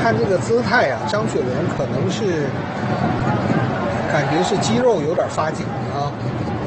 看这个姿态啊，张雪伦可能是感觉是肌肉有点发紧啊。